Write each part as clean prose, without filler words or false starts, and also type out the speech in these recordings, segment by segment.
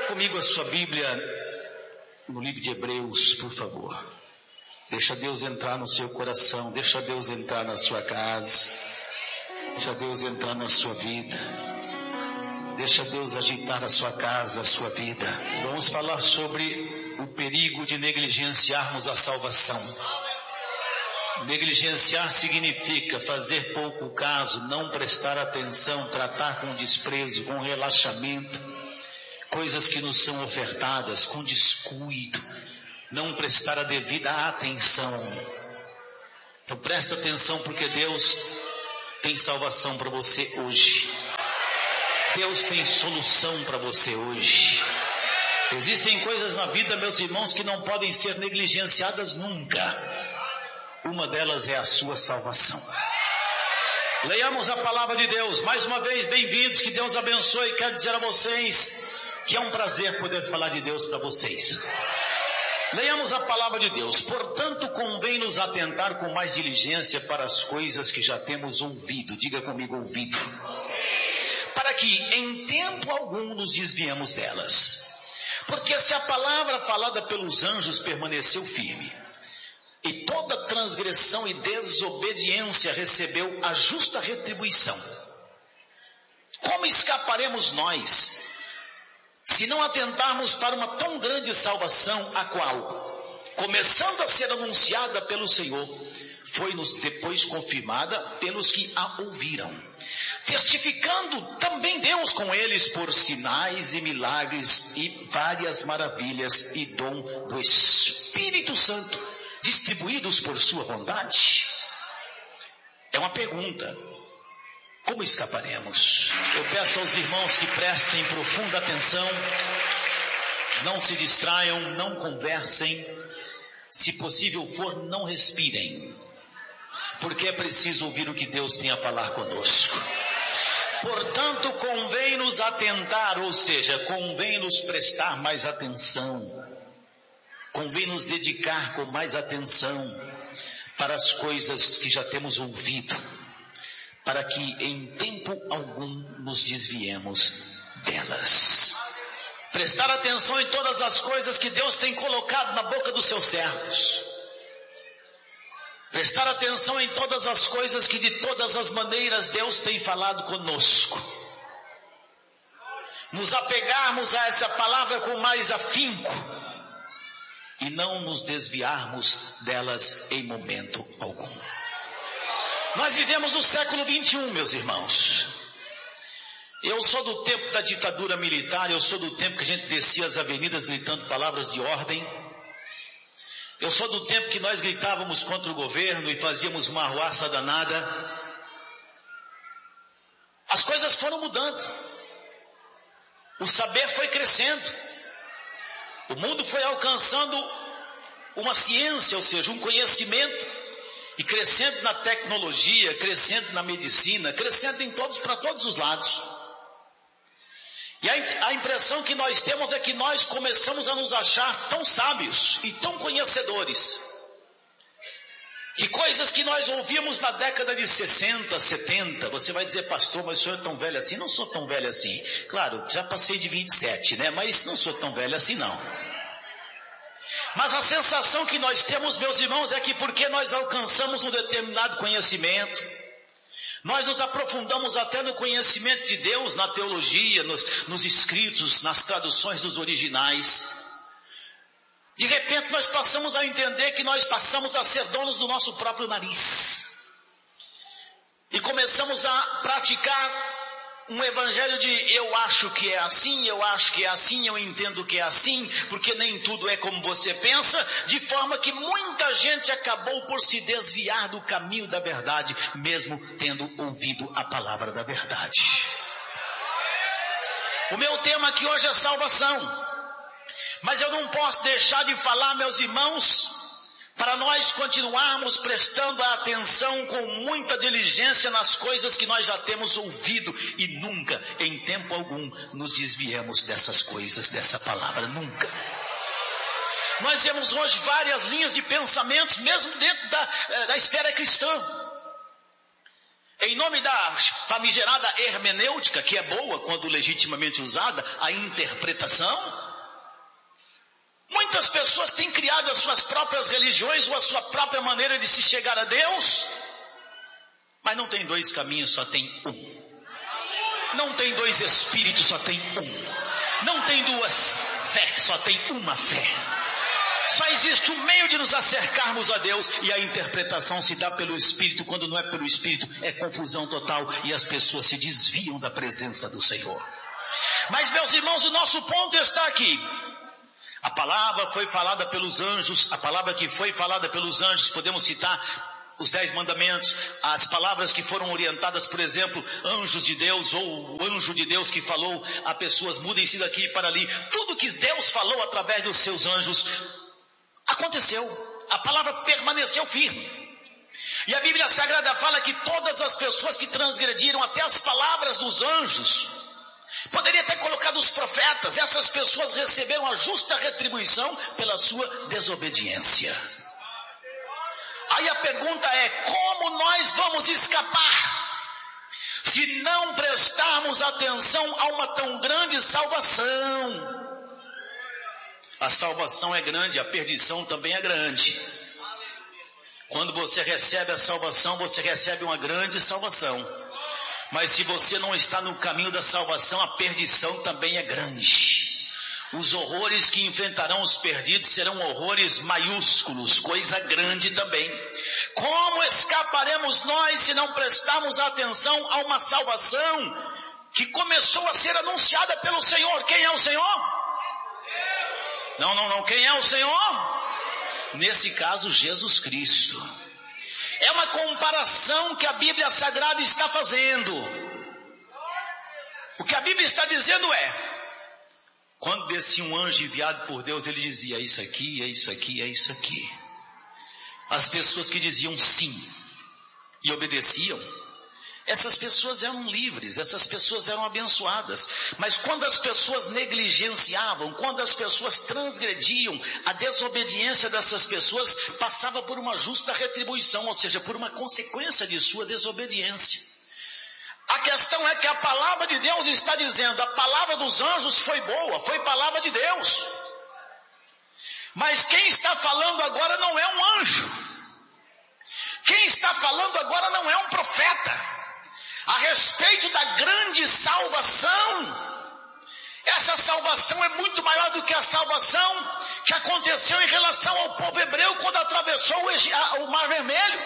comigo a sua Bíblia no livro de Hebreus, por favor. Deixa Deus entrar no seu coração, deixa Deus entrar na sua casa, deixa Deus entrar na sua vida, deixa Deus agitar a sua casa, a sua vida. Vamos falar sobre o perigo de negligenciarmos a salvação. Negligenciar significa fazer pouco caso, não prestar atenção, tratar com desprezo, com relaxamento, coisas que nos são ofertadas, com descuido, não prestar a devida atenção. Então presta atenção, porque Deus tem salvação para você hoje. Deus tem solução para você hoje. Existem coisas na vida, meus irmãos, que não podem ser negligenciadas nunca. Uma delas é a sua salvação. Leiamos a palavra de Deus. Mais uma vez, bem-vindos, que Deus abençoe. Quero dizer a vocês que é um prazer poder falar de Deus para vocês. Leiamos a palavra de Deus. Portanto, convém nos atentar com mais diligência para as coisas que já temos ouvido. Diga comigo, ouvido. Para que em tempo algum nos desviemos delas. Porque se a palavra falada pelos anjos permaneceu firme, e toda transgressão e desobediência recebeu a justa retribuição, como escaparemos nós, se não atentarmos para uma tão grande salvação, a qual, começando a ser anunciada pelo Senhor, foi-nos depois confirmada pelos que a ouviram, testificando também Deus com eles por sinais e milagres e várias maravilhas e dom do Espírito Santo, distribuídos por sua bondade? É uma pergunta: como escaparemos? Eu peço aos irmãos que prestem profunda atenção, não se distraiam, não conversem, se possível for, não respirem, porque é preciso ouvir o que Deus tem a falar conosco. Portanto, convém nos atentar, ou seja, convém nos prestar mais atenção, convém nos dedicar com mais atenção para as coisas que já temos ouvido, para que em tempo algum nos desviemos delas. Prestar atenção em todas as coisas que Deus tem colocado na boca dos seus servos. Prestar atenção em todas as coisas que de todas as maneiras Deus tem falado conosco. Nos apegarmos a essa palavra com mais afinco e não nos desviarmos delas em momento algum. Nós vivemos no século 21, meus irmãos. Eu sou do tempo da ditadura militar, eu sou do tempo que a gente descia as avenidas gritando palavras de ordem. Eu sou do tempo que nós gritávamos contra o governo e fazíamos uma arruaça danada. As coisas foram mudando. O saber foi crescendo. O mundo foi alcançando uma ciência, ou seja, um conhecimento, e crescendo na tecnologia, crescendo na medicina, crescendo para todos os lados. E a impressão que nós temos é que nós começamos a nos achar tão sábios e tão conhecedores, que coisas que nós ouvíamos na década de 60, 70, você vai dizer: pastor, mas o senhor é tão velho assim? Não sou tão velho assim. Claro, já passei de 27, né? Mas não sou tão velho assim não. Mas a sensação que nós temos, meus irmãos, é que porque nós alcançamos um determinado conhecimento, nós nos aprofundamos até no conhecimento de Deus, na teologia, nos escritos, nas traduções dos originais, de repente nós passamos a entender que nós passamos a ser donos do nosso próprio nariz. E começamos a praticar um evangelho de eu acho que é assim, eu acho que é assim, eu entendo que é assim, porque nem tudo é como você pensa, de forma que muita gente acabou por se desviar do caminho da verdade, mesmo tendo ouvido a palavra da verdade. O meu tema aqui hoje é salvação. Mas eu não posso deixar de falar, meus irmãos, para nós continuarmos prestando a atenção com muita diligência nas coisas que nós já temos ouvido e nunca, em tempo algum, nos desviemos dessas coisas, dessa palavra, nunca. Nós vemos hoje várias linhas de pensamentos, mesmo dentro da esfera cristã. em nome da famigerada hermenêutica, que é boa quando legitimamente usada, a interpretação, muitas pessoas têm criado as suas próprias religiões ou a sua própria maneira de se chegar a Deus, mas não tem dois caminhos, só tem um. Não tem dois espíritos, só tem um. Não tem duas fé, só tem uma fé. Só existe um meio de nos acercarmos a Deus, e a interpretação se dá pelo Espírito. Quando não é pelo Espírito, é confusão total e as pessoas se desviam da presença do Senhor. Mas, meus irmãos, o nosso ponto está aqui. A palavra foi falada pelos anjos, a palavra que foi falada pelos anjos, podemos citar os 10 mandamentos, as palavras que foram orientadas, por exemplo, anjos de Deus, ou o anjo de Deus que falou a pessoas, mudem-se daqui para ali. Tudo que Deus falou através dos seus anjos aconteceu, a palavra permaneceu firme. E a Bíblia Sagrada fala que todas as pessoas que transgrediram até as palavras dos anjos, poderia ter colocado os profetas, essas pessoas receberam a justa retribuição pela sua desobediência. Aí a pergunta é: como nós vamos escapar se não prestarmos atenção a uma tão grande salvação? A salvação é grande, a perdição também é grande. Quando você recebe a salvação, você recebe uma grande salvação. Mas se você não está no caminho da salvação, a perdição também é grande. Os horrores que enfrentarão os perdidos serão horrores maiúsculos, coisa grande também. Como escaparemos nós se não prestarmos atenção a uma salvação que começou a ser anunciada pelo Senhor? Quem é o Senhor? Não, quem é o Senhor? Nesse caso, Jesus Cristo. É uma comparação que a Bíblia Sagrada está fazendo. O que a Bíblia está dizendo é: quando descia um anjo enviado por Deus, ele dizia: é isso aqui, é isso aqui, é isso aqui. As pessoas que diziam sim e obedeciam, essas pessoas eram livres, essas pessoas eram abençoadas. Mas quando as pessoas negligenciavam, quando as pessoas transgrediam, a desobediência dessas pessoas passava por uma justa retribuição, ou seja, por uma consequência de sua desobediência. A questão é que a palavra de Deus está dizendo: a palavra dos anjos foi boa, foi palavra de Deus. Mas quem está falando agora não é um anjo. Quem está falando agora não é um profeta. A respeito da grande salvação. Essa salvação é muito maior do que a salvação que aconteceu em relação ao povo hebreu quando atravessou o Mar Vermelho.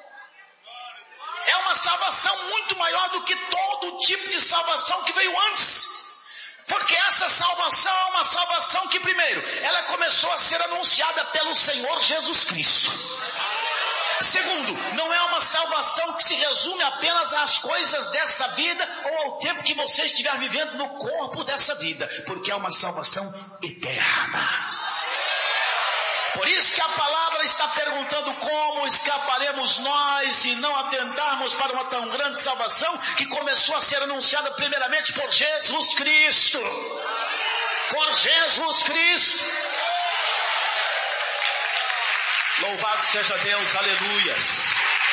É uma salvação muito maior do que todo tipo de salvação que veio antes. Porque essa salvação é uma salvação que, primeiro, ela começou a ser anunciada pelo Senhor Jesus Cristo. Segundo, não é uma salvação que se resume apenas às coisas dessa vida ou ao tempo que você estiver vivendo no corpo dessa vida, porque é uma salvação eterna. Por isso que a palavra está perguntando: como escaparemos nós se não atentarmos para uma tão grande salvação que começou a ser anunciada primeiramente por Jesus Cristo? Por Jesus Cristo. Louvado seja Deus, aleluias.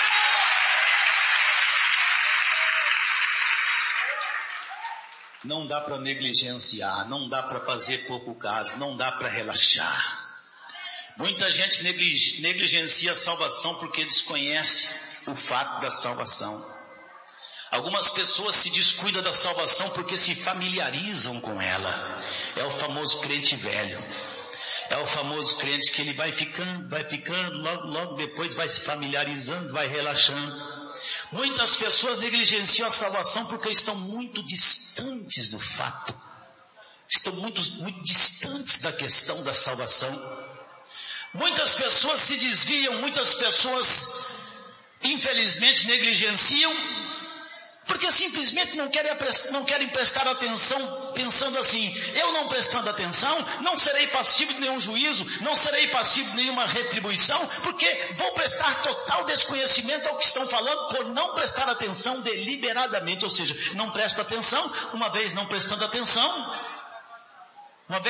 Não dá para negligenciar, não dá para fazer pouco caso, não dá para relaxar. Muita gente negligencia a salvação porque desconhece o fato da salvação. Algumas pessoas se descuidam da salvação porque se familiarizam com ela. É o famoso crente velho. É o famoso crente que ele vai ficando, logo depois vai se familiarizando, vai relaxando. Muitas pessoas negligenciam a salvação porque estão muito distantes do fato. Estão muito distantes da questão da salvação. Muitas pessoas se desviam, muitas pessoas infelizmente negligenciam, porque simplesmente não querem prestar atenção, pensando assim: eu não prestando atenção, não serei passivo de nenhum juízo, não serei passivo de nenhuma retribuição, porque vou prestar total desconhecimento ao que estão falando por não prestar atenção deliberadamente, ou seja, não presto atenção. Uma vez não prestando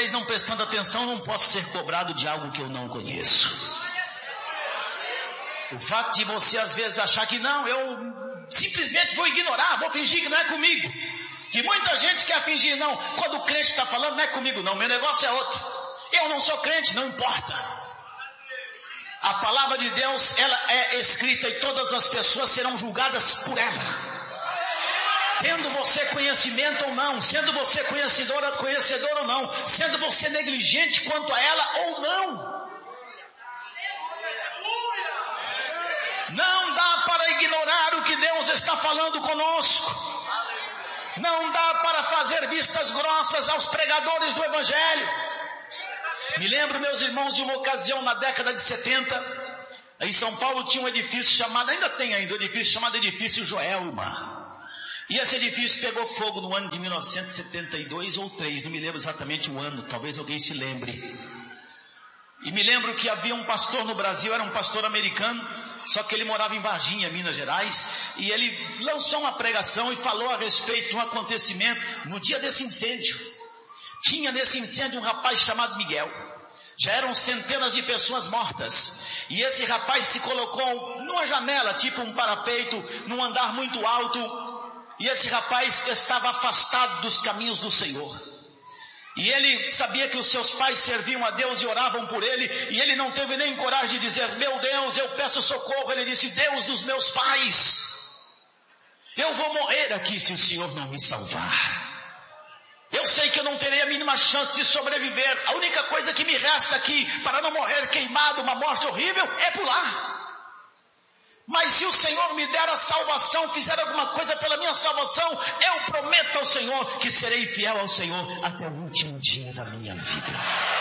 atenção, não posso ser cobrado de algo que eu não conheço. O fato de você às vezes achar que não, eu simplesmente vou ignorar, vou fingir que não é comigo. Que muita gente quer fingir, não, quando o crente está falando, não é comigo não, meu negócio é outro. Eu não sou crente, não importa. A palavra de Deus, ela é escrita e todas as pessoas serão julgadas por ela. Tendo você conhecimento ou não, sendo você conhecedor ou não, sendo você negligente quanto a ela ou não. Não dá para ignorar o que Deus está falando conosco. Não dá para fazer vistas grossas aos pregadores do Evangelho. Me lembro, meus irmãos, de uma ocasião na década de 70, em São Paulo tinha um edifício chamado, ainda tem ainda, um edifício chamado Edifício Joelma. E esse edifício pegou fogo no ano de 1972 ou 3, não me lembro exatamente o ano, talvez alguém se lembre. E me lembro que havia um pastor no Brasil, era um pastor americano, só que ele morava em Varginha, Minas Gerais, e ele lançou uma pregação e falou a respeito de um acontecimento no dia desse incêndio. Tinha nesse incêndio um rapaz chamado Miguel. Já eram centenas de pessoas mortas. E esse rapaz se colocou numa janela, tipo um parapeito, num andar muito alto. E esse rapaz estava afastado dos caminhos do Senhor. E ele sabia que os seus pais serviam a Deus e oravam por ele. E ele não teve nem coragem de dizer, meu Deus, eu peço socorro. Ele disse, Deus dos meus pais, eu vou morrer aqui se o Senhor não me salvar. Eu sei que eu não terei a mínima chance de sobreviver. A única coisa que me resta aqui para não morrer queimado, uma morte horrível, é pular. Mas se o Senhor me der a salvação, fizer alguma coisa pela minha salvação, eu prometo ao Senhor que serei fiel ao Senhor até o último dia da minha vida.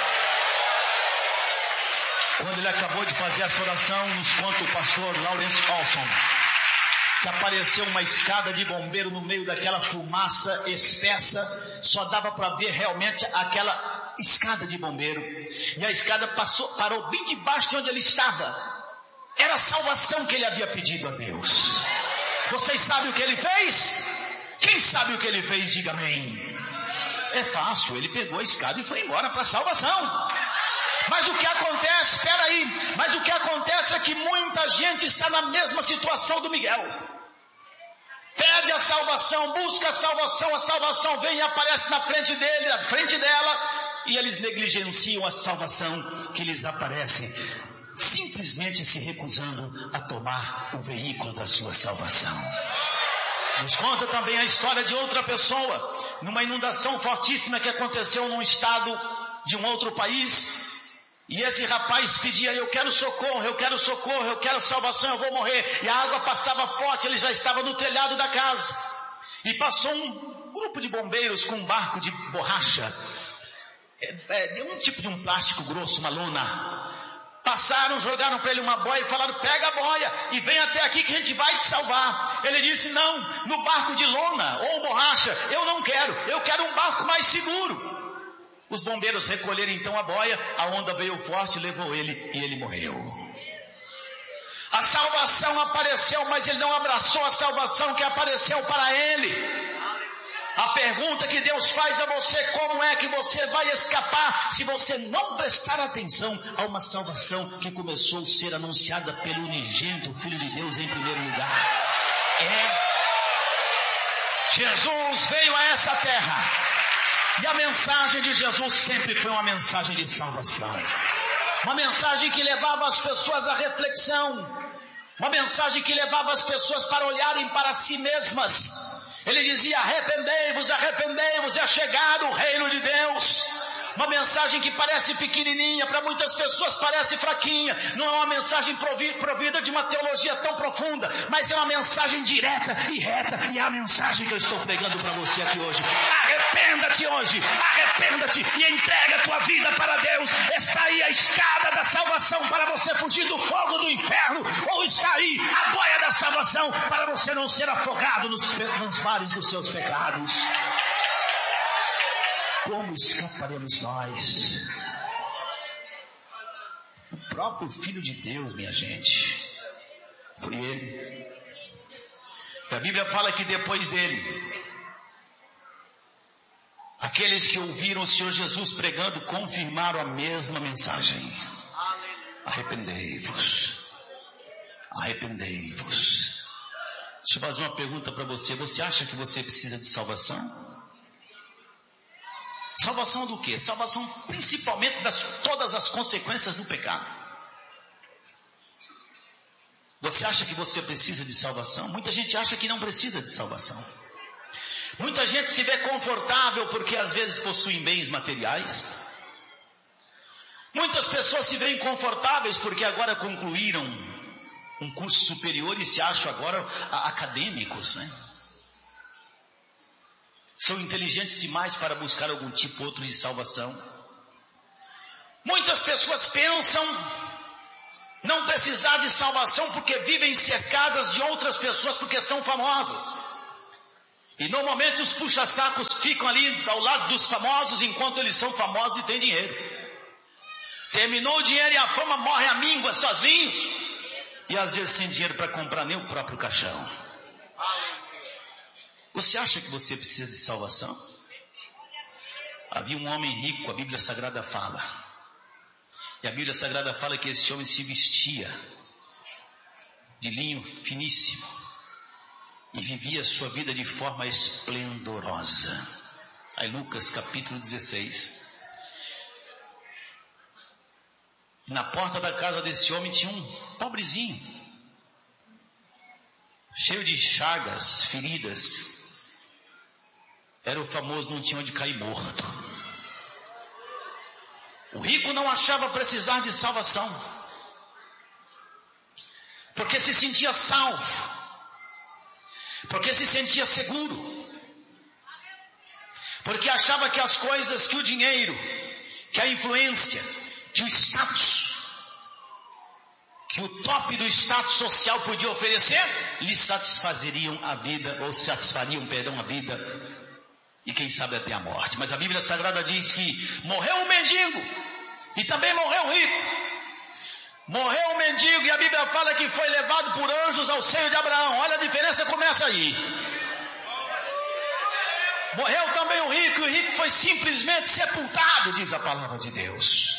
Quando ele acabou de fazer essa oração, nos conta o pastor Lawrence Olson, que apareceu uma escada de bombeiro no meio daquela fumaça espessa, só dava para ver realmente aquela escada de bombeiro. E a escada parou bem debaixo de onde ele estava. Era a salvação que ele havia pedido a Deus. Vocês sabem o que ele fez? Quem sabe o que ele fez? Diga amém. É fácil, ele pegou a escada e foi embora para a salvação. Mas o que acontece, espera aí, mas o que acontece é que muita gente está na mesma situação do Miguel. Pede a salvação, busca a salvação vem e aparece na frente dele, na frente dela, e eles negligenciam a salvação que lhes aparece, simplesmente se recusando a tomar o veículo da sua salvação. Nos conta também a história de outra pessoa, numa inundação fortíssima que aconteceu num estado de um outro país. E esse rapaz pedia, eu quero socorro, eu quero salvação, eu vou morrer. E a água passava forte, ele já estava no telhado da casa. E passou um grupo de bombeiros com um barco de borracha, um tipo de um plástico grosso, uma lona. Passaram, jogaram para ele uma boia e falaram, pega a boia e vem até aqui que a gente vai te salvar. Ele disse, não, no barco de lona ou borracha, eu não quero, eu quero um barco mais seguro. Os bombeiros recolheram então a boia, a onda veio forte, levou ele e ele morreu. A salvação apareceu, mas ele não abraçou a salvação que apareceu para ele. A pergunta que Deus faz a você, como é que você vai escapar se você não prestar atenção a uma salvação que começou a ser anunciada pelo unigênito Filho de Deus em primeiro lugar? Jesus veio a essa terra. E a mensagem de Jesus sempre foi uma mensagem de salvação. Uma mensagem que levava as pessoas à reflexão. Uma mensagem que levava as pessoas para olharem para si mesmas. Ele dizia, arrependei-vos, arrependei-vos, é chegado o reino de Deus. Uma mensagem que parece pequenininha, para muitas pessoas parece fraquinha. Não é uma mensagem provida de uma teologia tão profunda, mas é uma mensagem direta e reta. E é a mensagem que eu estou pregando para você aqui hoje. Arrependa-te hoje, arrependa-te e entrega a tua vida para Deus. Está aí a escada da salvação para você fugir do fogo do inferno. Ou está aí a boia da salvação para você não ser afogado nos mares dos seus pecados. Como escaparemos nós? O próprio Filho de Deus, minha gente, foi ele. A Bíblia fala que depois dele, aqueles que ouviram o Senhor Jesus pregando confirmaram a mesma mensagem. Arrependei-vos. arrependei-vos. Deixa eu fazer uma pergunta para você. Você acha que você precisa de salvação? Salvação do quê? Salvação principalmente de todas as consequências do pecado. Você acha que você precisa de salvação? Muita gente acha que não precisa de salvação. Muita gente se vê confortável porque às vezes possuem bens materiais. Muitas pessoas se veem confortáveis porque agora concluíram um curso superior e se acham agora acadêmicos, né? São inteligentes demais para buscar algum tipo outro de salvação. Muitas pessoas pensam não precisar de salvação porque vivem cercadas de outras pessoas porque são famosas. E normalmente os puxa-sacos ficam ali ao lado dos famosos enquanto eles são famosos e têm dinheiro. Terminou o dinheiro e a fama morre à míngua sozinhos. E às vezes sem dinheiro para comprar nem o próprio caixão. Você acha que você precisa de salvação? Havia um homem rico, a Bíblia Sagrada fala. E a Bíblia Sagrada fala que esse homem se vestia de linho finíssimo e vivia a sua vida de forma esplendorosa. Aí Lucas capítulo 16. Na porta da casa desse homem tinha um pobrezinho, cheio de chagas, feridas. Era o famoso não tinha onde cair morto. O rico não achava precisar de salvação, porque se sentia salvo, porque se sentia seguro, porque achava que as coisas, que o dinheiro, que a influência, que o status, que o top do status social podia oferecer, lhe satisfariam a vida, ou satisfariam, a vida, e quem sabe até a morte. Mas a Bíblia Sagrada diz que morreu o mendigo, e também morreu o rico. Morreu o mendigo, e a Bíblia fala que foi levado por anjos ao seio de Abraão. Olha a diferença, começa aí. Morreu também o rico, e o rico foi simplesmente sepultado, diz a palavra de Deus.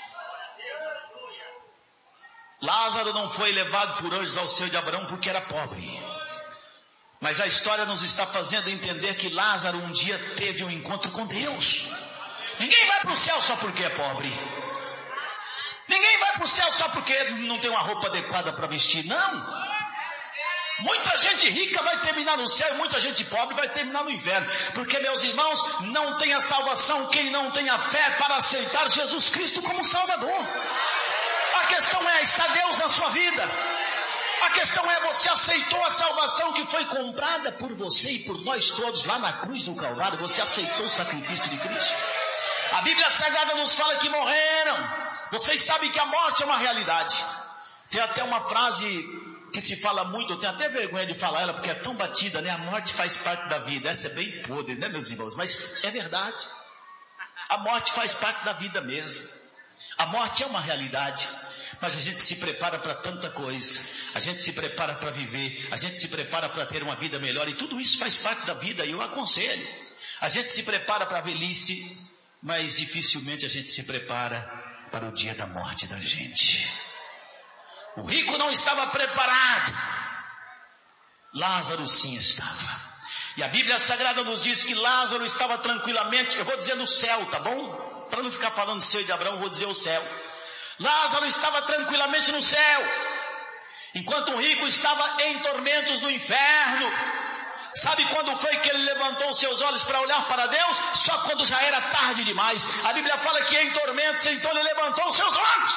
Lázaro não foi levado por anjos ao seio de Abraão porque era pobre. Mas a história nos está fazendo entender que Lázaro um dia teve um encontro com Deus. Ninguém vai para o céu só porque é pobre. Ninguém vai para o céu só porque não tem uma roupa adequada para vestir, não. Muita gente rica vai terminar no céu e muita gente pobre vai terminar no inferno. Porque, meus irmãos, não tem a salvação quem não tem a fé para aceitar Jesus Cristo como Salvador. A questão é, está Deus na sua vida? A questão é, você aceitou a salvação que foi comprada por você e por nós todos lá na cruz do Calvário? Você aceitou o sacrifício de Cristo? A Bíblia Sagrada nos fala que morreram. Vocês sabem que a morte é uma realidade. Tem até uma frase que se fala muito, eu tenho até vergonha de falar ela porque é tão batida, né? A morte faz parte da vida. Essa é bem podre, né, meus irmãos? Mas é verdade. A morte faz parte da vida mesmo. A morte é uma realidade. Mas a gente se prepara para tanta coisa. A gente se prepara para viver. A gente se prepara para ter uma vida melhor. E tudo isso faz parte da vida. E eu aconselho. A gente se prepara para a velhice. Mas dificilmente a gente se prepara para o dia da morte da gente. O rico não estava preparado. Lázaro sim estava. E a Bíblia Sagrada nos diz que Lázaro estava tranquilamente. Eu vou dizer no céu, tá bom? Para não ficar falando seio de Abraão, eu vou dizer o céu. Lázaro estava tranquilamente no céu, enquanto o rico estava em tormentos no inferno. Sabe quando foi que ele levantou os seus olhos para olhar para Deus? Só quando já era tarde demais. A Bíblia fala que em tormentos, então ele levantou os seus olhos.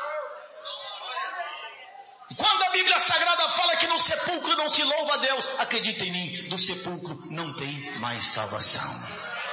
E quando a Bíblia Sagrada fala que no sepulcro não se louva a Deus, acredita em mim, no sepulcro não tem mais salvação.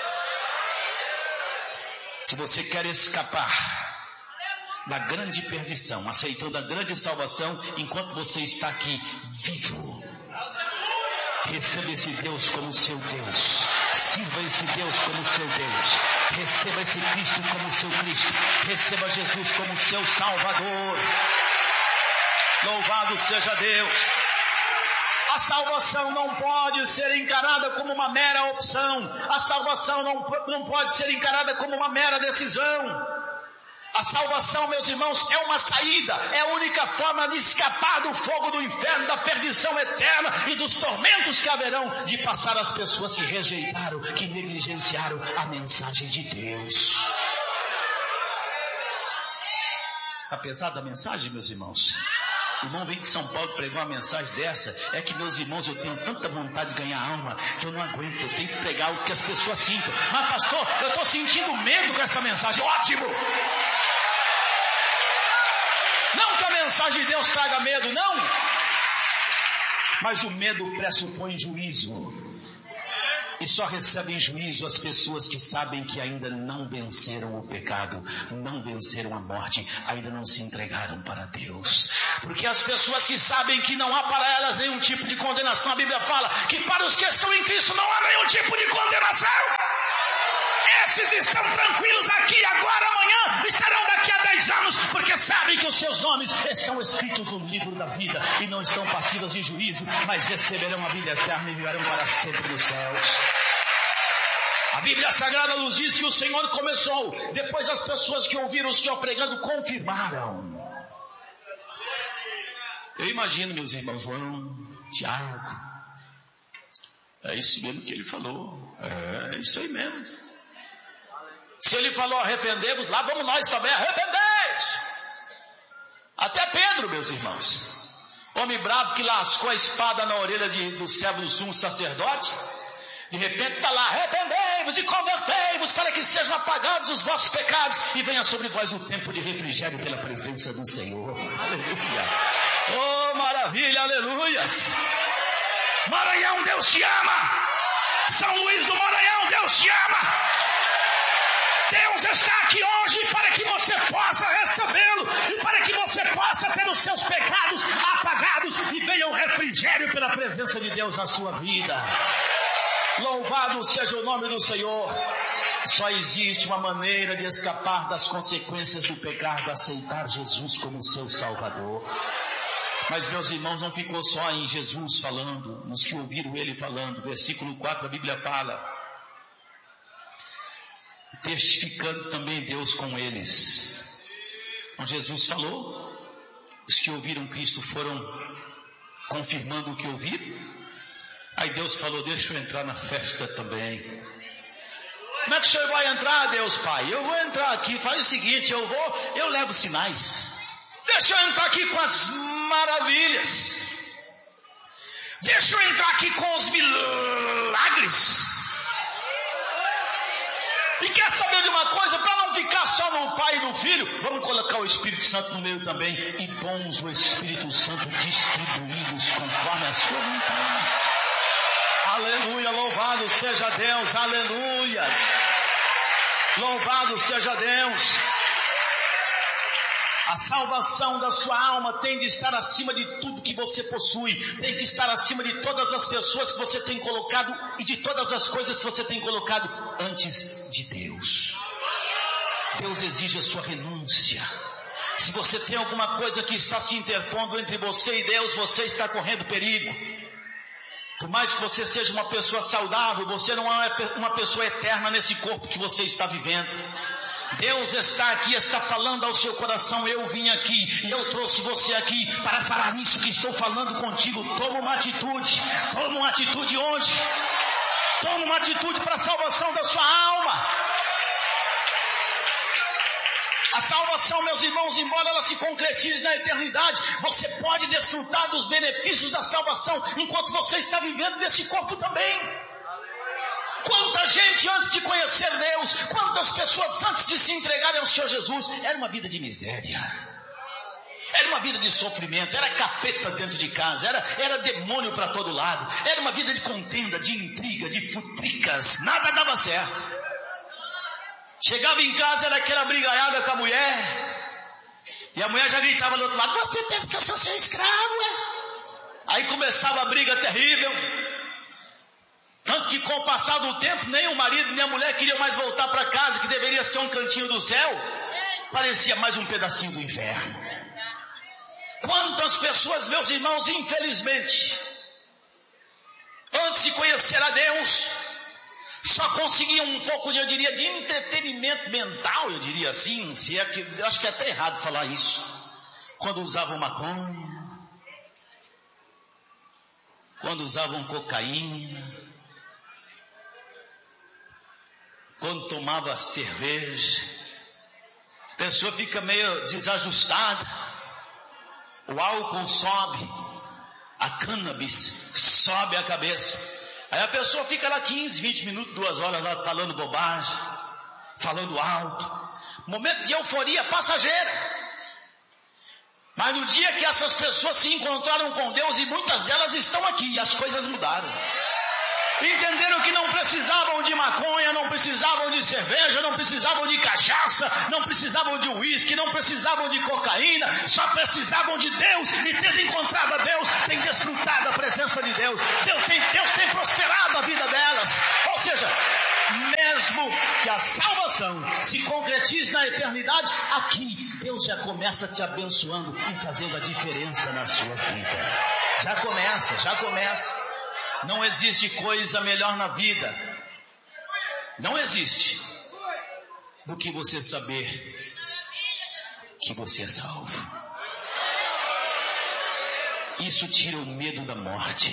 Se você quer escapar da grande perdição, aceitando a grande salvação, enquanto você está aqui vivo, receba esse Deus como seu Deus, sirva esse Deus como seu Deus, receba esse Cristo como seu Cristo, receba Jesus como seu Salvador. Louvado seja Deus. A salvação não pode ser encarada como uma mera opção. A salvação não pode ser encarada como uma mera decisão. A salvação, meus irmãos, é uma saída, é a única forma de escapar do fogo do inferno, da perdição eterna e dos tormentos que haverão de passar as pessoas que rejeitaram, que negligenciaram a mensagem de Deus. Apesar da mensagem, meus irmãos, o irmão vem de São Paulo pregar uma mensagem dessa. É que, meus irmãos, eu tenho tanta vontade de ganhar alma que eu não aguento, eu tenho que pregar o que as pessoas sintam. Mas pastor, eu estou sentindo medo com essa mensagem. Ótimo! Não que a mensagem de Deus traga medo, não, mas o medo pressupõe juízo. E só recebem juízo as pessoas que sabem que ainda não venceram o pecado, não venceram a morte, ainda não se entregaram para Deus. Porque as pessoas que sabem que não há para elas nenhum tipo de condenação, a Bíblia fala que para os que estão em Cristo não há nenhum tipo de condenação. Esses estão tranquilos aqui, agora, amanhã, estarão daqui a 10 anos, porque sabem que os seus nomes estão escritos no livro da vida e não estão passivos de juízo, mas receberão a vida eterna e viverão para sempre nos céus. A Bíblia Sagrada nos diz que o Senhor começou, depois as pessoas que ouviram o Senhor pregando confirmaram. Eu imagino, meus irmãos, João, Tiago, é isso mesmo que ele falou, é isso aí mesmo. Se ele falou arrependemos, lá vamos nós também, arrependemos. Até Pedro, meus irmãos, homem bravo que lascou a espada na orelha do servo do sumo sacerdote, de repente está lá, arrependei-vos e convertei-vos para que sejam apagados os vossos pecados e venha sobre vós o tempo de refrigério pela presença do Senhor. Aleluia. Oh, maravilha, aleluias. Maranhão, Deus te ama. São Luís do Maranhão, Deus te ama. Deus está aqui hoje para que você possa recebê-lo e para que você possa ter os seus pecados apagados e venha o refrigério pela presença de Deus na sua vida. Louvado seja o nome do Senhor. Só existe uma maneira de escapar das consequências do pecado: aceitar Jesus como seu Salvador. Mas, meus irmãos, não ficou só em Jesus falando, nos que ouviram ele falando. Versículo 4, a Bíblia fala: testificando também Deus com eles. Então Jesus falou, os que ouviram Cristo foram confirmando o que ouviram. Aí Deus falou: deixa eu entrar na festa também. Como é que o senhor vai entrar, Deus Pai? Eu vou entrar aqui, faz o seguinte, eu levo sinais. Deixa eu entrar aqui com as maravilhas. Deixa eu entrar aqui com os milagres. E quer saber de uma coisa? Para não ficar só no Pai e no Filho, vamos colocar o Espírito Santo no meio também. E dons do Espírito Santo distribuídos conforme a sua vontade. Aleluia, louvado seja Deus, aleluias. Louvado seja Deus. A salvação da sua alma tem de estar acima de tudo que você possui, tem que estar acima de todas as pessoas que você tem colocado e de todas as coisas que você tem colocado antes de Deus. Deus exige a sua renúncia. Se você tem alguma coisa que está se interpondo entre você e Deus, você está correndo perigo. Por mais que você seja uma pessoa saudável, você não é uma pessoa eterna nesse corpo que você está vivendo. Deus está aqui, está falando ao seu coração: eu vim aqui e eu trouxe você aqui para falar isso que estou falando contigo. Toma uma atitude hoje. Toma uma atitude para a salvação da sua alma. A salvação, meus irmãos, embora ela se concretize na eternidade, você pode desfrutar dos benefícios da salvação enquanto você está vivendo nesse corpo também. Quanta gente antes de conhecer Deus, quantas pessoas antes de se entregarem ao Senhor Jesus, era uma vida de miséria, era uma vida de sofrimento, era capeta dentro de casa, era demônio para todo lado, era uma vida de contenda, de intriga, de futricas, nada dava certo. Chegava em casa, era aquela brigaiada com a mulher, e a mulher já gritava do outro lado: você pensa que eu sou seu escravo, é? Aí começava a briga terrível. Tanto que com o passar do tempo, nem o marido nem a mulher queriam mais voltar para casa, que deveria ser um cantinho do céu, parecia mais um pedacinho do inferno. Quantas pessoas, meus irmãos, infelizmente, antes de conhecer a Deus, só conseguiam um pouco de, eu diria, de entretenimento mental, eu diria assim, se é que, eu acho que é até errado falar isso, quando usavam maconha, quando usavam cocaína, quando tomava cerveja, a pessoa fica meio desajustada, o álcool sobe, a cannabis sobe a cabeça, aí a pessoa fica lá 15, 20 minutos, 2 horas lá falando bobagem, falando alto, momento de euforia passageira. Mas no dia que essas pessoas se encontraram com Deus, e muitas delas estão aqui, as coisas mudaram. Entenderam que não precisavam de maconha, não precisavam de cerveja, não precisavam de cachaça, não precisavam de uísque, não precisavam de cocaína, só precisavam de Deus, e tendo encontrado a Deus, tem desfrutado a presença de Deus. Deus tem prosperado a vida delas. Ou seja, mesmo que a salvação se concretize na eternidade, aqui Deus já começa te abençoando e fazendo a diferença na sua vida. Já começa. Não existe coisa melhor na vida, não existe, do que você saber que você é salvo. Isso tira o medo da morte,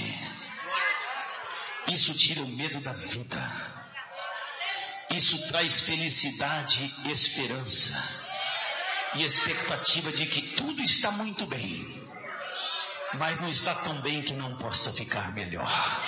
isso tira o medo da vida, isso traz felicidade, esperança e expectativa de que tudo está muito bem, mas não está tão bem que não possa ficar melhor.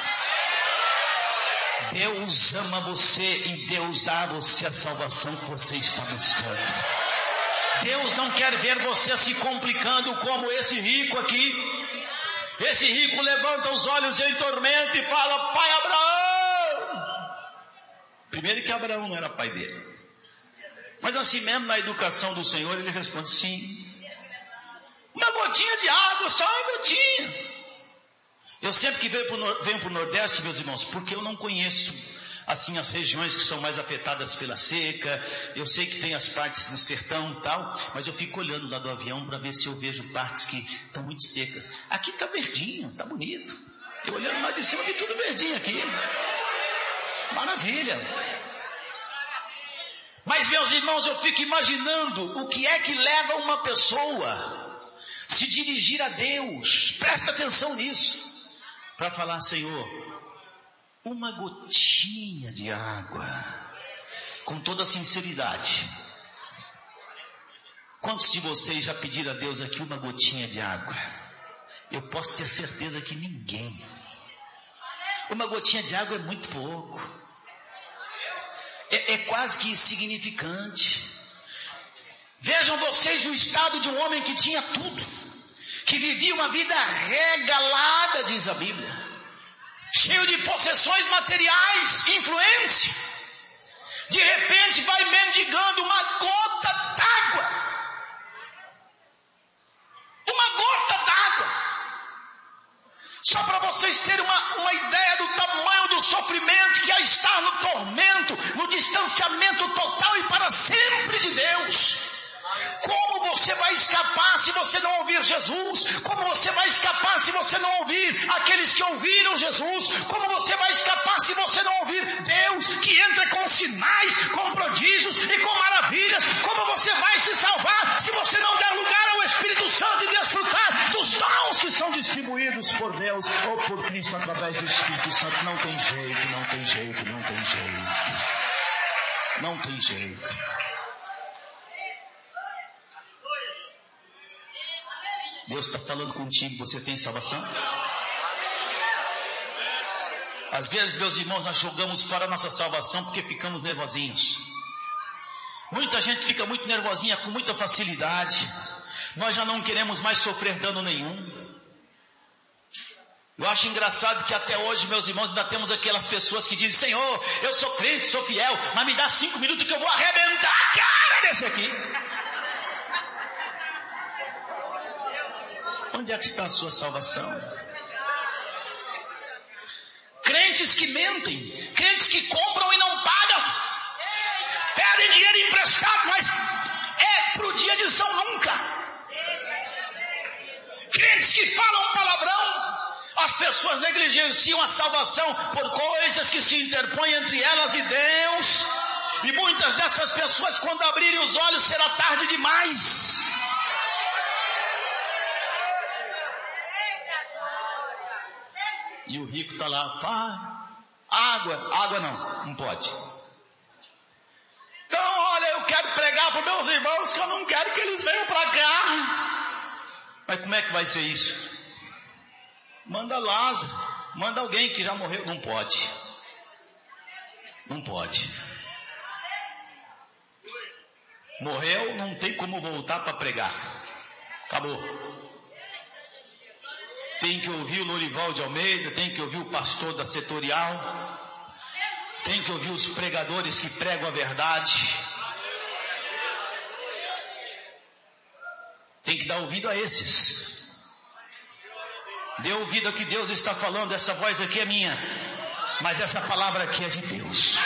Deus ama você e Deus dá a você a salvação que você está buscando. Deus não quer ver você se complicando como esse rico aqui. Esse rico levanta os olhos em tormento e fala: pai Abraão. Primeiro que Abraão não era pai dele, mas assim mesmo na educação do Senhor ele responde: sim. Uma gotinha de água, só uma gotinha. Eu sempre que venho para o Nordeste, meus irmãos, porque eu não conheço assim as regiões que são mais afetadas pela seca. Eu sei que tem as partes do sertão e tal, mas eu fico olhando lá do avião para ver se eu vejo partes que estão muito secas. Aqui está verdinho, está bonito. Eu olhando lá de cima, vi tudo verdinho aqui. Maravilha. Mas, meus irmãos, eu fico imaginando o que é que leva uma pessoa se dirigir a Deus, presta atenção nisso, para falar: Senhor, uma gotinha de água, com toda sinceridade. Quantos de vocês já pediram a Deus aqui uma gotinha de água? Eu posso ter certeza que ninguém. Uma gotinha de água é muito pouco, é quase que insignificante. Vejam vocês o estado de um homem que tinha tudo, que vivia uma vida regalada, diz a Bíblia, cheio de possessões materiais, influência. De repente vai mendigando uma gota d'água. Uma gota d'água. Só para vocês terem uma ideia do tamanho do sofrimento que é estar no tormento, no distanciamento total e para sempre de Deus. Como você vai escapar se você não ouvir Jesus? Como você vai escapar se você não ouvir aqueles que ouviram Jesus? Como você vai escapar se você não ouvir Deus que entra com sinais, com prodígios e com maravilhas? Como você vai se salvar se você não der lugar ao Espírito Santo e desfrutar dos dons que são distribuídos por Deus ou por Cristo através do Espírito Santo? Não tem jeito, não tem jeito, não tem jeito. Não tem jeito. Deus está falando contigo, você tem salvação? Às vezes, meus irmãos, nós jogamos fora a nossa salvação porque ficamos nervosinhos. Muita gente fica muito nervosinha com muita facilidade. Nós já não queremos mais sofrer dano nenhum. Eu acho engraçado que até hoje, meus irmãos, ainda temos aquelas pessoas que dizem: Senhor, eu sou crente, sou fiel, mas me dá 5 minutos que eu vou arrebentar a cara desse aqui. Onde é que está a sua salvação? Crentes que mentem, crentes que compram e não pagam, pedem dinheiro emprestado, mas pro dia de São Nunca. Crentes que falam palavrão, As pessoas negligenciam a salvação por coisas que se interpõem entre elas e Deus. E muitas dessas pessoas, quando abrirem os olhos, será tarde demais. E o rico está lá, água não pode. Então, olha, eu quero pregar para os meus irmãos que eu não quero que eles venham para cá. Mas como é que vai ser isso? Manda Lázaro, manda alguém que já morreu. Não pode. Não pode. Morreu, não tem como voltar para pregar. Acabou. Tem que ouvir o Lorival de Almeida, tem que ouvir o pastor da setorial, tem que ouvir os pregadores que pregam a verdade. Tem que dar ouvido a esses. Dê ouvido ao que Deus está falando. Essa voz aqui é minha, mas essa palavra aqui é de Deus.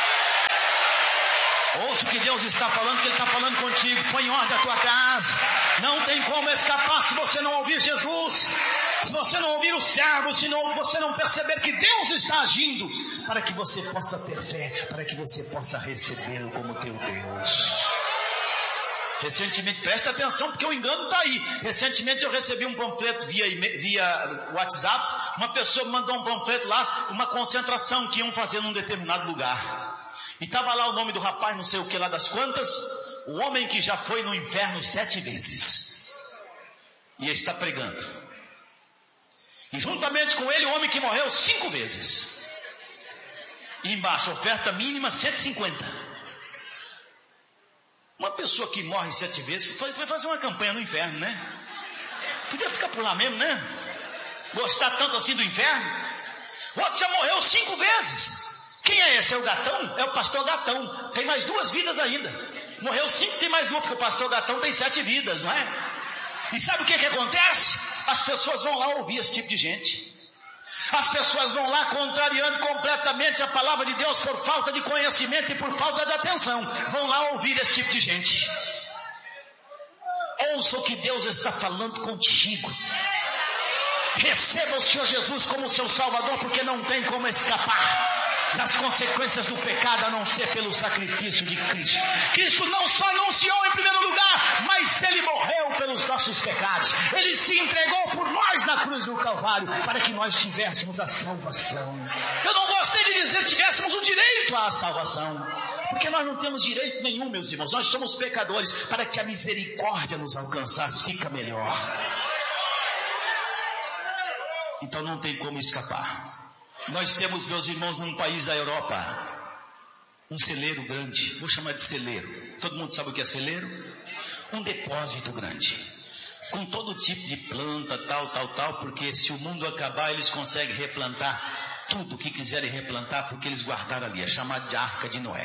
Ouça o que Deus está falando, que Ele está falando contigo. Põe em ordem a tua casa. Não tem como escapar se você não ouvir Jesus. Se você não ouvir o servo, se você não perceber que Deus está agindo, para que você possa ter fé, para que você possa recebê-lo como teu Deus. Recentemente, presta atenção porque o engano está aí. Recentemente eu recebi um panfleto via WhatsApp. Uma pessoa me mandou um panfleto lá, uma concentração que iam fazer num determinado lugar. E estava lá o nome do rapaz, não sei o que lá das quantas, o homem que já foi no inferno 7 vezes. E está pregando. E juntamente com ele o homem que morreu 5 vezes. E embaixo, oferta mínima 150. Uma pessoa que morre 7 vezes foi fazer uma campanha no inferno, né? Podia ficar por lá mesmo, né? Gostar tanto assim do inferno. O outro já morreu 5 vezes. Quem é esse? É o Gatão? É o pastor Gatão. Tem mais 2 vidas ainda. Morreu 5, tem mais 2, porque o pastor Gatão tem 7 vidas, não é? E sabe o que acontece? As pessoas vão lá ouvir esse tipo de gente. As pessoas vão lá contrariando completamente a palavra de Deus por falta de conhecimento e por falta de atenção. Vão lá ouvir esse tipo de gente. Ouça o que Deus está falando contigo. Receba o Senhor Jesus como seu Salvador, porque não tem como escapar das consequências do pecado, a não ser pelo sacrifício de Cristo. Cristo não só anunciou em primeiro lugar, mas Ele morreu pelos nossos pecados. Ele se entregou por nós na cruz do Calvário, para que nós tivéssemos a salvação. Eu não gostei de dizer que tivéssemos o direito à salvação, porque nós não temos direito nenhum, meus irmãos. Nós somos pecadores. Para que a misericórdia nos alcançasse, fica melhor. Então não tem como escapar. Nós temos, meus irmãos, num país da Europa, um celeiro grande. Vou chamar de celeiro. Todo mundo sabe o que é celeiro? Um depósito grande, com todo tipo de planta, tal, porque se o mundo acabar, eles conseguem replantar tudo o que quiserem replantar, porque eles guardaram ali. É chamado de Arca de Noé.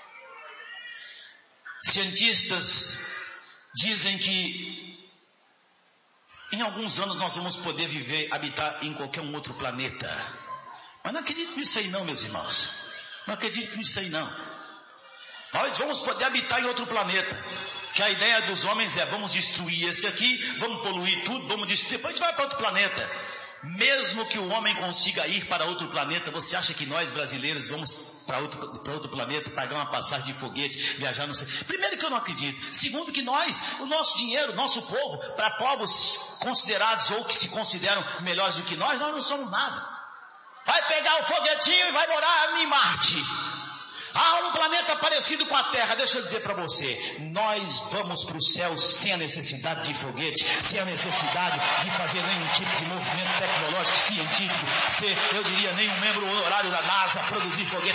Cientistas dizem que em alguns anos nós vamos poder habitar em qualquer um outro planeta. Mas não acredito nisso aí não, meus irmãos. Não acredito nisso aí não. Nós vamos poder habitar em outro planeta. Que a ideia dos homens é: vamos destruir esse aqui, vamos poluir tudo, vamos destruir, depois a gente vai para outro planeta. Mesmo que o homem consiga ir para outro planeta, você acha que nós brasileiros vamos para outro planeta, pagar uma passagem de foguete, viajar, não sei? Primeiro que eu não acredito. Segundo que o nosso dinheiro, nosso povo, para povos considerados ou que se consideram melhores do que nós não somos nada. Vai pegar o foguetinho e vai morar em Marte. Há um planeta parecido com a Terra. Deixa eu dizer para você, nós vamos para o céu sem a necessidade de foguete, sem a necessidade de fazer nenhum tipo de movimento tecnológico, científico, ser, eu diria, nenhum membro honorário da NASA, produzir foguete.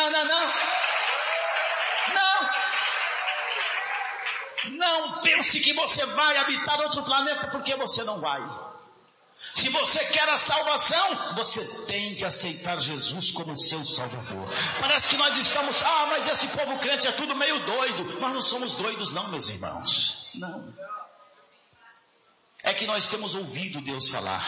Não pense que você vai habitar outro planeta, porque você não vai. Se você quer a salvação, você tem que aceitar Jesus como seu Salvador. Parece que nós estamos, mas esse povo crente é tudo meio doido. Nós não somos doidos não, meus irmãos. Não. É que nós temos ouvido Deus falar.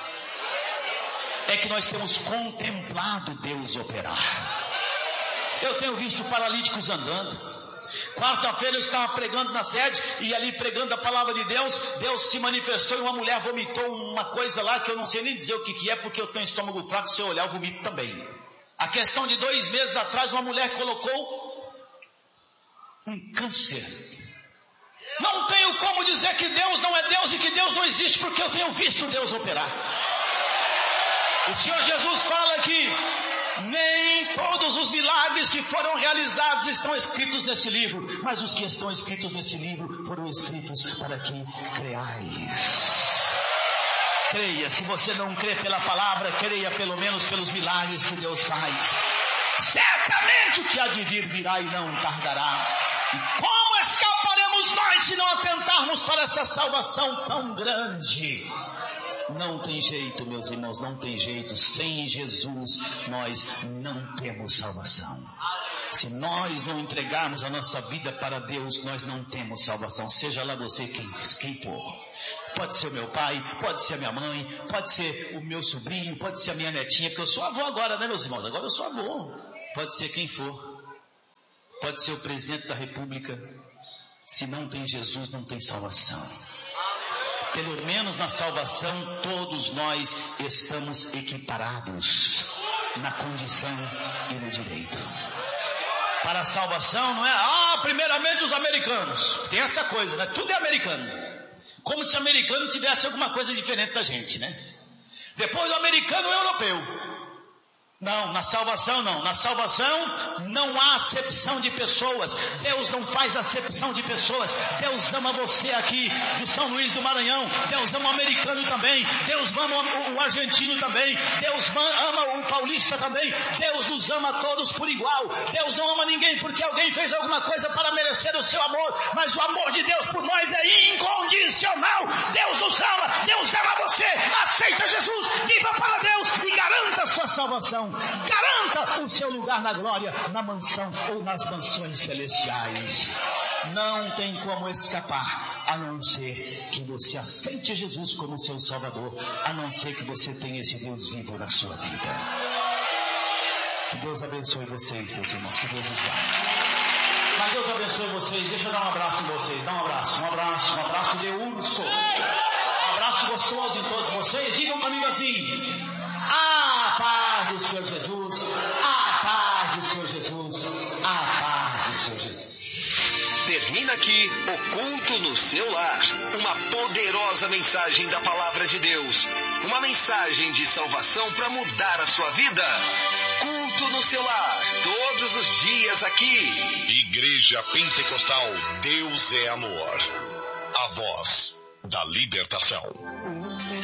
É que nós temos contemplado Deus operar. Eu tenho visto paralíticos andando, Quarta-feira eu estava pregando na sede, e ali pregando a palavra de Deus, Deus se manifestou e uma mulher vomitou uma coisa lá que eu não sei nem dizer o que é, porque eu tenho estômago fraco, se eu olhar eu vomito também. A questão de 2 meses atrás, uma mulher colocou um câncer. Não tenho como dizer que Deus não é Deus e que Deus não existe, porque eu tenho visto Deus operar. O Senhor Jesus fala que nem todos os milagres que foram realizados estão escritos nesse livro, mas os que estão escritos nesse livro foram escritos para que creiais. Creia, se você não crê pela palavra, creia pelo menos pelos milagres que Deus faz. Certamente o que há de vir virá e não tardará. E como escaparemos nós se não atentarmos para essa salvação tão grande? Não tem jeito, meus irmãos, não tem jeito. Sem Jesus nós não temos salvação. Se nós não entregarmos a nossa vida para Deus, nós não temos salvação. Seja lá você quem for. Pode ser o meu pai, pode ser a minha mãe, pode ser o meu sobrinho, pode ser a minha netinha, porque eu sou avô agora, né, meus irmãos? Agora eu sou avô. Pode ser quem for. Pode ser o presidente da república. Se não tem Jesus, não tem salvação. Pelo menos na salvação, todos nós estamos equiparados na condição e no direito. Para a salvação, não é? Primeiramente os americanos. Tem essa coisa, né? Tudo é americano. Como se o americano tivesse alguma coisa diferente da gente, né? Depois o americano é europeu. Não, na salvação não. Na salvação não há acepção de pessoas. Deus não faz acepção de pessoas. Deus ama você aqui de São Luís do Maranhão. Deus ama o americano também. Deus ama o argentino também. Deus ama o paulista também. Deus nos ama a todos por igual. Deus não ama ninguém porque alguém fez alguma coisa para merecer o seu amor. Mas o amor de Deus por nós é incondicional. Deus nos ama. Deus ama você. Aceita Jesus. Viva para Deus e garanta a sua salvação. Garanta o seu lugar na glória, na mansão ou nas mansões celestiais. Não tem como escapar, a não ser que você aceite Jesus como seu Salvador, a não ser que você tenha esse Deus vivo na sua vida. Que Deus abençoe vocês, meus irmãos, que Deus os guarde. Mas Deus abençoe vocês. Deixa eu dar um abraço em vocês. Dá um abraço de urso. Um abraço gostoso em todos vocês. Digam comigo assim: a paz do Senhor Jesus, a paz do Senhor Jesus, a paz do Senhor Jesus. Termina aqui o Culto no Seu Lar, uma poderosa mensagem da Palavra de Deus, uma mensagem de salvação para mudar a sua vida. Culto no Seu Lar, todos os dias aqui. Igreja Pentecostal Deus é Amor, a voz da libertação.